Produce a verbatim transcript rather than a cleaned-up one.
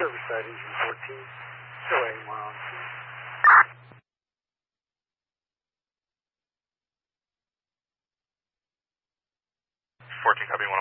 Riverside engine fourteen, still A one on scene. fourteen, copy one.